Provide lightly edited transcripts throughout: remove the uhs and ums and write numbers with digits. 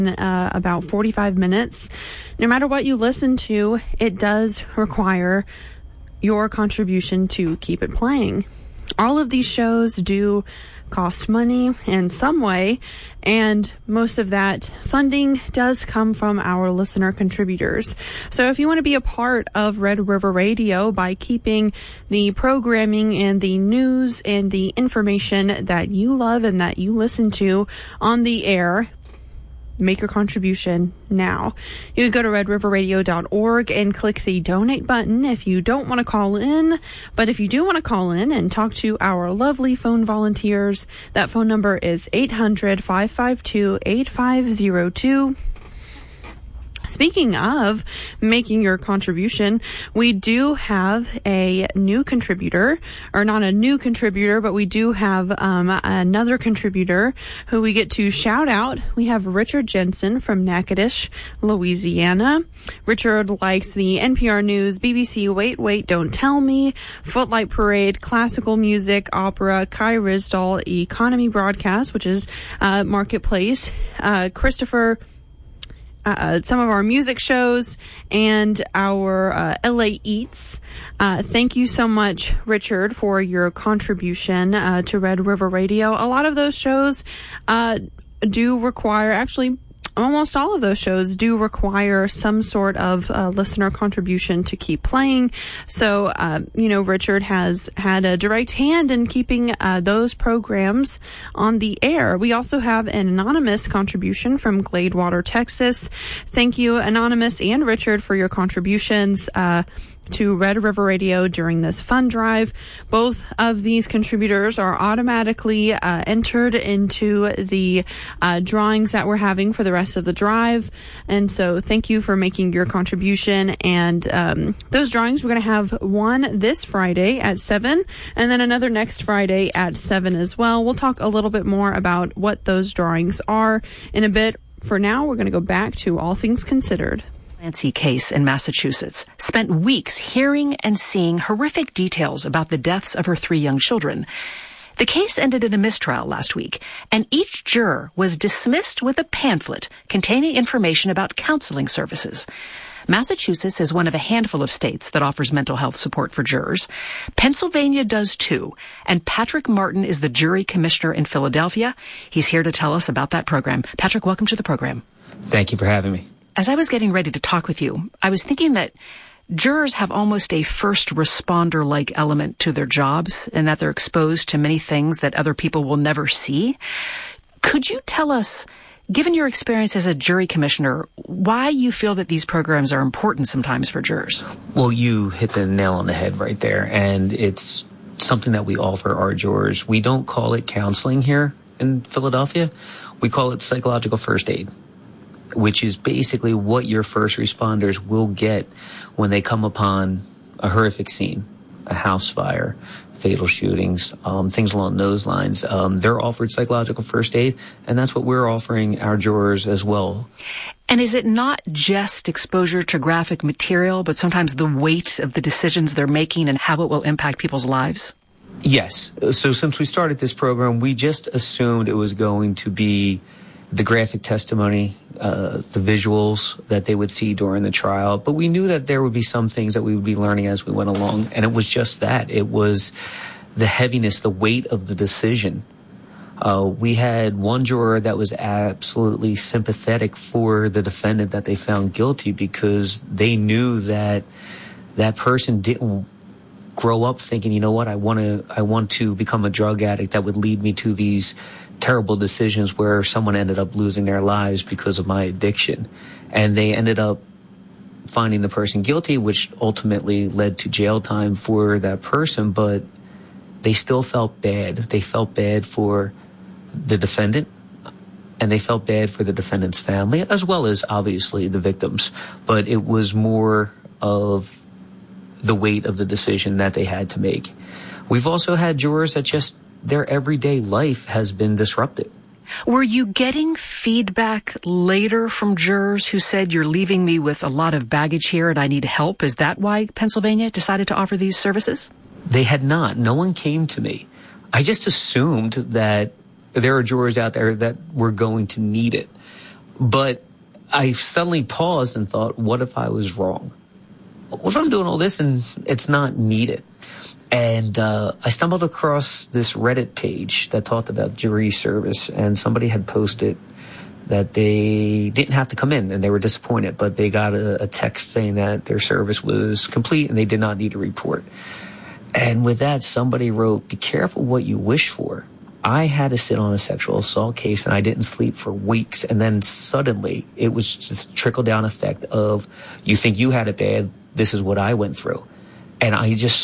about 45 minutes. No matter what you listen to, it does require your contribution to keep it playing. All of these shows do cost money in some way, and most of that funding does come from our listener contributors. So if you want to be a part of Red River Radio by keeping the programming and the news and the information that you love and that you listen to on the air, make your contribution now. You can go to redriverradio.org and click the donate button if you don't want to call in. But if you do want to call in and talk to our lovely phone volunteers, that phone number is 800-552-8502. Speaking of making your contribution, we do have a new contributor, or not a new contributor, but we do have another contributor who we get to shout out. We have Richard Jensen from Natchitoches, Louisiana. Richard likes the NPR News, BBC Wait, Wait, Don't Tell Me, Footlight Parade, classical music, opera, Kai Rizdal, economy broadcast, which is Marketplace, Christopher, some of our music shows, and our LA Eats. Thank you so much, Richard, for your contribution to Red River Radio. A lot of those shows do require, actually, almost all of those shows do require some sort of listener contribution to keep playing. So, Richard has had a direct hand in keeping those programs on the air. We also have an anonymous contribution from Gladewater, Texas. Thank you, Anonymous and Richard, for your contributions to Red River Radio during this fund drive. Both of these contributors are automatically entered into the drawings that we're having for the rest of the drive. And so thank you for making your contribution. And those drawings, we're going to have one this Friday at 7 and then another next Friday at 7 as well. We'll talk a little bit more about what those drawings are in a bit. For now, we're going to go back to All Things Considered. Clancy case in Massachusetts spent weeks hearing and seeing horrific details about the deaths of her 3 young children. The case ended in a mistrial last week, and each juror was dismissed with a pamphlet containing information about counseling services. Massachusetts is one of a handful of states that offers mental health support for jurors. Pennsylvania does too, and Patrick Martin is the jury commissioner in Philadelphia. He's here to tell us about that program. Patrick, welcome to the program. Thank you for having me. As I was getting ready to talk with you, I was thinking that jurors have almost a first responder-like element to their jobs, and that they're exposed to many things that other people will never see. Could you tell us, given your experience as a jury commissioner, why you feel that these programs are important sometimes for jurors? Well, you hit the nail on the head right there, and it's something that we offer our jurors. We don't call it counseling here in Philadelphia. We call it psychological first aid, which is basically what your first responders will get when they come upon a horrific scene, a house fire, fatal shootings, things along those lines. They're offered psychological first aid, and that's what we're offering our jurors as well. And is it not just exposure to graphic material, but sometimes the weight of the decisions they're making and how it will impact people's lives? Yes. So since we started this program, we just assumed it was going to be the graphic testimony, the visuals that they would see during the trial. But we knew that there would be some things that we would be learning as we went along. And it was just that. It was the heaviness, the weight of the decision. We had one juror that was absolutely sympathetic for the defendant that they found guilty, because they knew that that person didn't grow up thinking, you know what, I want to become a drug addict that would lead me to these terrible decisions where someone ended up losing their lives because of my addiction. And they ended up finding the person guilty, which ultimately led to jail time for that person, but they still felt bad. They felt bad for the defendant, and they felt bad for the defendant's family, as well as obviously the victims. But it was more of the weight of the decision that they had to make. We've also had jurors that just their everyday life has been disrupted. Were you getting feedback later from jurors who said, you're leaving me with a lot of baggage here and I need help? Is that why Pennsylvania decided to offer these services? They had not. No one came to me. I just assumed that there are jurors out there that were going to need it. But I suddenly paused and thought, what if I was wrong? What if I'm doing all this and it's not needed? And I stumbled across this Reddit page that talked about jury service, and somebody had posted that they didn't have to come in and they were disappointed, but they got a text saying that their service was complete and they did not need a report. And with that, somebody wrote, be careful what you wish for. I had to sit on a sexual assault case and I didn't sleep for weeks. And then suddenly it was just trickle down effect of, you think you had it bad, this is what I went through. And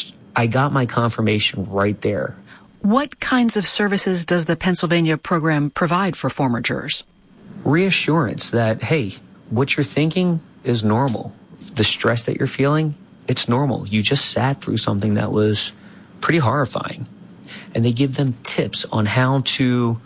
I got my confirmation right there. What kinds of services does the Pennsylvania program provide for former jurors? Reassurance that, hey, what you're thinking is normal. The stress that you're feeling, it's normal. You just sat through something that was pretty horrifying. And they give them tips on how to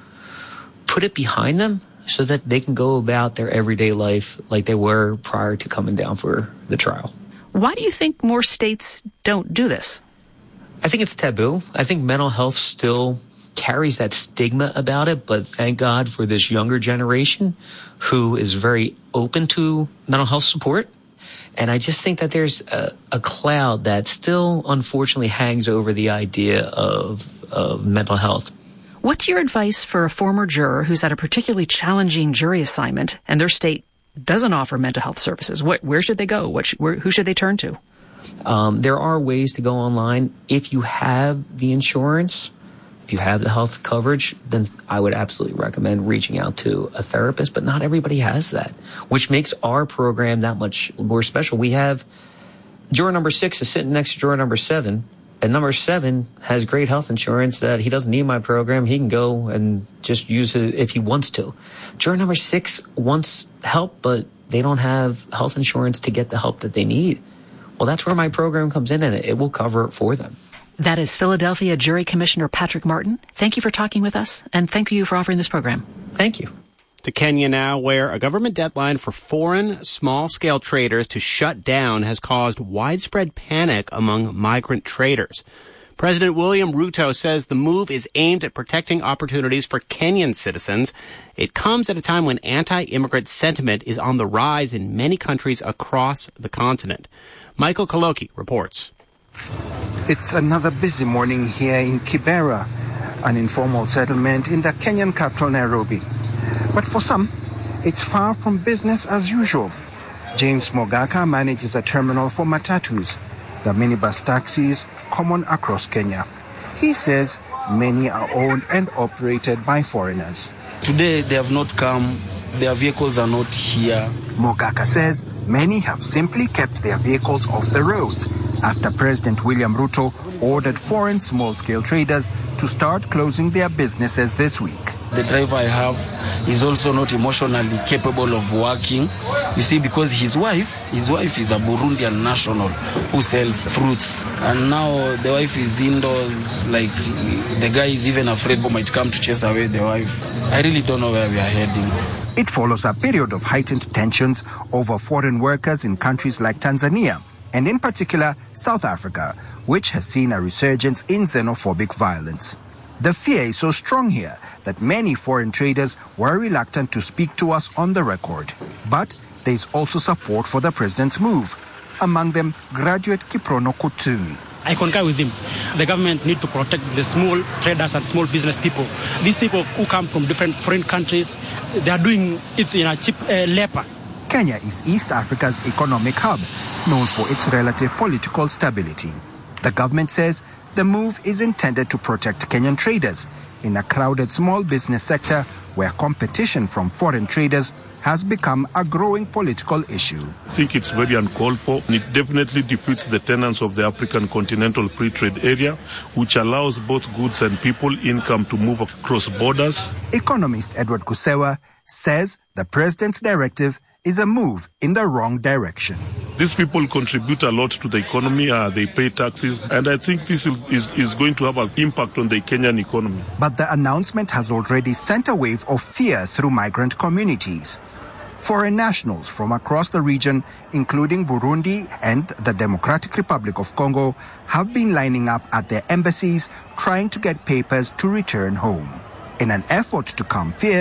put it behind them so that they can go about their everyday life like they were prior to coming down for the trial. Why do you think more states don't do this? I think it's taboo. I think mental health still carries that stigma about it, but thank God for this younger generation who is very open to mental health support. And I just think that there's a cloud that still unfortunately hangs over the idea of mental health. What's your advice for a former juror who's at a particularly challenging jury assignment and their state doesn't offer mental health services? Where should they go? Who should they turn to? There are ways to go online. If you have the insurance, if you have the health coverage, then I would absolutely recommend reaching out to a therapist. But not everybody has that, which makes our program that much more special. We have juror number 6 is sitting next to juror number 7. And number 7 has great health insurance that he doesn't need my program. He can go and just use it if he wants to. Juror number 6 wants help, but they don't have health insurance to get the help that they need. Well, that's where my program comes in, and it will cover it for them. That is Philadelphia Jury Commissioner Patrick Martin. Thank you for talking with us, and thank you for offering this program. Thank you. To Kenya now, where a government deadline for foreign small-scale traders to shut down has caused widespread panic among migrant traders. President William Ruto says the move is aimed at protecting opportunities for Kenyan citizens. It comes at a time when anti-immigrant sentiment is on the rise in many countries across the continent. Michael Kaloki reports. It's another busy morning here in Kibera, an informal settlement in the Kenyan capital, Nairobi. But for some, it's far from business as usual. James Mogaka manages a terminal for matatus, the minibus taxis common across Kenya. He says many are owned and operated by foreigners. Today they have not come, their vehicles are not here. Mogaka says many have simply kept their vehicles off the roads after President William Ruto ordered foreign small-scale traders to start closing their businesses this week. The driver I have is also not emotionally capable of working. You see, because his wife is a Burundian national who sells fruits. And now the wife is indoors, like the guy is even afraid who might come to chase away the wife. I really don't know where we are heading. It follows a period of heightened tensions over foreign workers in countries like Tanzania, and in particular South Africa, which has seen a resurgence in xenophobic violence. The fear is so strong here that many foreign traders were reluctant to speak to us on the record. But there is also support for the president's move. Among them, graduate Kiprono Kutsumi. I concur with him. The government need to protect the small traders and small business people. These people who come from different foreign countries, they are doing it in a cheap labor. Kenya is East Africa's economic hub, known for its relative political stability. The government says the move is intended to protect Kenyan traders in a crowded small business sector where competition from foreign traders has become a growing political issue. I think it's very uncalled for. It definitely defeats the tenets of the African Continental Free Trade Area, which allows both goods and people income to move across borders. Economist Edward Kusewa says the president's directive is a move in the wrong direction. These people contribute a lot to the economy, they pay taxes, and I think this is going to have an impact on the Kenyan economy. But the announcement has already sent a wave of fear through migrant communities. Foreign nationals from across the region, including Burundi and the Democratic Republic of Congo, have been lining up at their embassies trying to get papers to return home. In an effort to calm fears,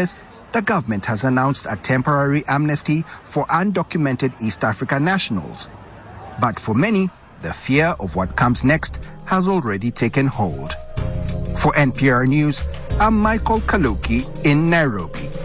the government has announced a temporary amnesty for undocumented East African nationals. But for many, the fear of what comes next has already taken hold. For NPR News, I'm Michael Kaluki in Nairobi.